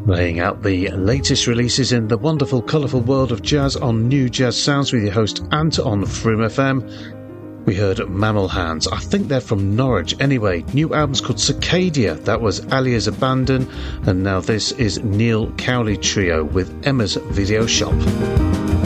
Laying out the latest releases in the wonderful, colourful world of jazz on New Jazz Sounds with your host Ant on Froom FM. We heard Mammal Hands. I think they're from Norwich. Anyway, new album's called Cicadia. That was Alia's Abandon. And now this is Neil Cowley Trio with Emma's Video Shop.